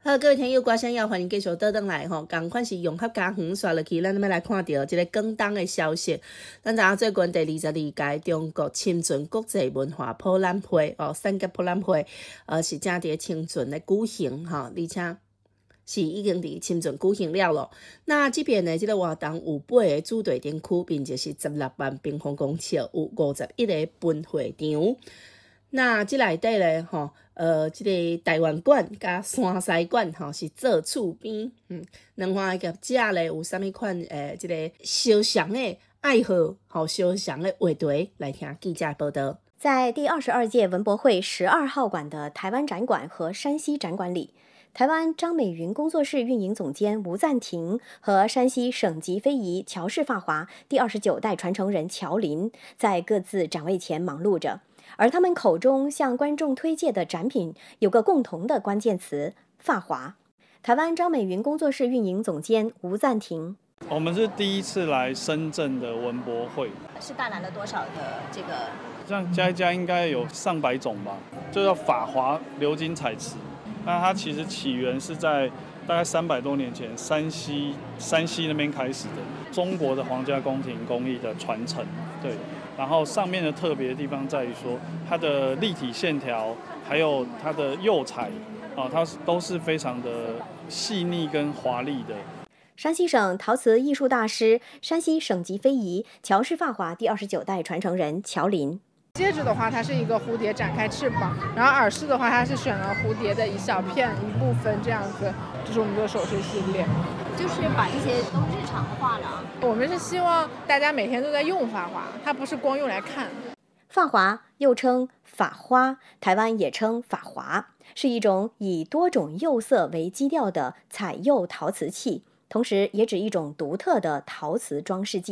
好，各位听友，歌声要欢迎继续倒转来吼，同款是永和家园刷落去，咱要来看到这个广东的消息。咱知影最近第22届中国深圳国际文化博览会三级博览会，是正伫深圳的举行而且是已经伫深圳举行了咯。那这边呢，这个活动有8个主题展区，并且是16万平方公尺，有51个分会场。那这内底咧这个台湾馆甲山西馆是做厝边，两方业者咧有啥物款这个相像的爱好，相像的话题，来听记者报道。 在第22届文博会12号馆的台湾展馆和山西展馆里，台湾张美云工作室运营总监吴赞庭和山西省级非遗乔氏发华第29代传承人乔林在各自展位前忙碌着，而他们口中向观众推介的展品有个共同的关键词：发华。台湾张美云工作室运营总监吴赞庭： 我们是第一次来深圳的文博会， 是带来了多少的这个？ 这样加一加应该有上百种吧，就叫法华鎏金彩瓷。那它其实起源是在大概300多年前山西那边开始的，中国的皇家宫廷工艺的传承。对，然后上面的特别的地方在于说它的立体线条，还有它的釉彩，它都是非常的细腻跟华丽的。 山西省陶瓷艺术大师、山西省级非遗乔氏发华第29代传承人乔林。 戒指的话，它是一个蝴蝶展开翅膀，然后耳饰的话，它是选了蝴蝶的一小片一部分这样子，这是我们的首饰系列， 就是把这些都日常化了。 我们是希望大家每天都在用发华，它不是光用来看。 发华又称法花，台湾也称法华，是一种以多种釉色为基调的彩釉陶瓷器，同时也指一种独特的陶瓷装饰技